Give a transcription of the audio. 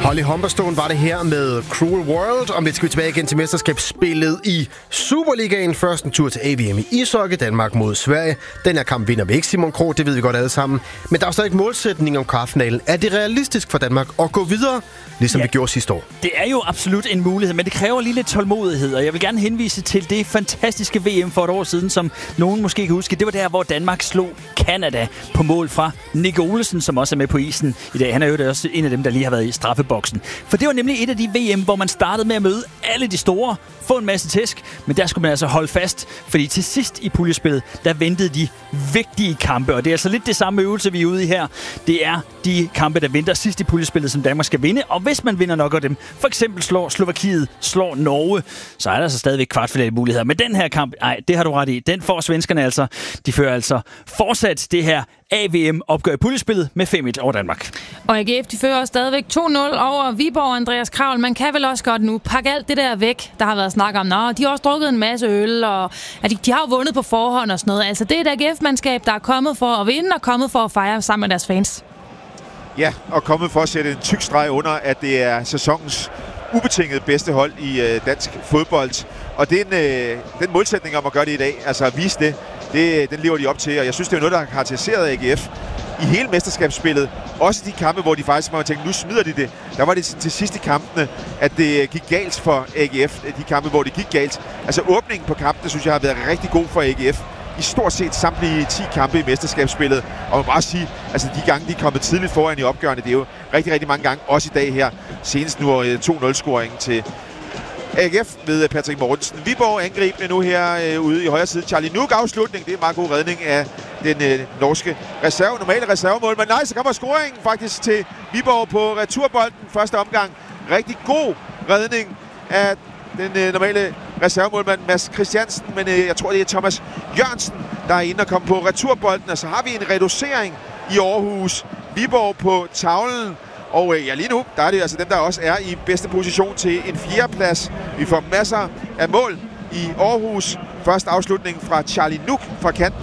Holly Humberstone var det her med Cruel World, og lidt skal vi tilbage igen til mesterskabsspillet i Superligaen. Først en tur til AVM i ishockey, Danmark mod Sverige. Den her kamp vinder vi ikke, Simon Krog, det ved vi godt alle sammen. Men der er stadig målsætning om kvartfinalen. Er det realistisk for Danmark at gå videre, ligesom vi gjorde sidste år? Det er jo absolut en mulighed, men det kræver lige lidt tålmodighed, og jeg vil gerne henvise til det fantastiske VM for et år siden, som nogen måske kan huske. Det var der, hvor Danmark slog Canada på mål fra Nick Olesen, som også er med på isen i dag. Han er jo også en af dem, der lige har været i straffeboksen. For det var nemlig et af de VM, hvor man startede med at møde alle de store, få en masse tæsk, men der skulle man altså holde fast, fordi til sidst i puljespillet, der ventede de vigtige kampe, og det er altså lidt det samme øvelse, vi er ude i her. Det er de kampe, der venter sidst i puljespillet, som Danmark skal vinde, og hvis man vinder nok af dem, for eksempel slår Slovakiet, slår Norge, så er der altså stadigvæk kvartfinale muligheder. Men den her kamp, det har du ret i, den får svenskerne altså. De fører altså fortsat det her AVM-opgør i puljespillet med 5-1 over Danmark. Og AGF, de fører stadigvæk 2-0 over Viborg. Andreas Kravl, man kan vel også godt nu pakke alt det der væk, der har været snak om. Nå, de har også drukket en masse øl, og de har jo vundet på forhånd og sådan noget. Altså, det er et AGF-mandskab, der er kommet for at vinde og kommet for at fejre sammen med deres fans. Ja, og kommet for at sætte en tyk streg under, at det er sæsonens ubetinget bedste hold i dansk fodbold. Og den målsætning om at gøre det i dag, altså at vise det, den lever de op til. Og jeg synes, det er noget, der har karakteriseret AGF i hele mesterskabsspillet. Også de kampe, hvor de faktisk må tænke, nu smider de det. Der var det til sidst i kampene, at det gik galt for AGF. De kampe, hvor det gik galt. Altså åbningen på kampene, synes jeg, har været rigtig god for AGF. I stort set samtlige 10 kampe i mesterskabsspillet. Og man må bare sige, altså de gange, de er kommet tidligt foran i opgørende, det er jo rigtig, rigtig mange gange. Også i dag her. Senest nu 2-0-scoringen til AGF ved Patrick Mortensen. Viborg angribende nu her ude i højre side. Charlie Nuuk afslutning. Det er en meget god redning af den norske normale reservemål. Men nej, så kommer scoringen faktisk til Viborg på returbolden. Første omgang. Rigtig god redning af den normale reservemålmand Mads Christiansen. Men jeg tror, det er Thomas Jørgensen, der er inde og komme på returbolden. Og så har vi en reducering i Aarhus. Viborg på tavlen. Og lige nu, der er det altså dem, der også er i bedste position til en 4. plads. Vi får masser af mål i Aarhus. Første afslutning fra Charlie Nuuk fra kanten